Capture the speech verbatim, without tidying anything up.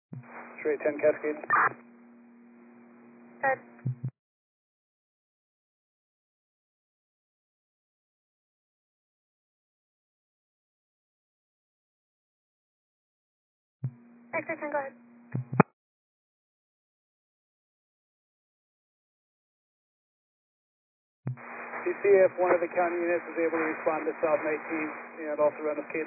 Straight ten Cascade. Ed. X-ray ten, go ahead. To see if one of the county units is able to respond to South nineteen and also run a K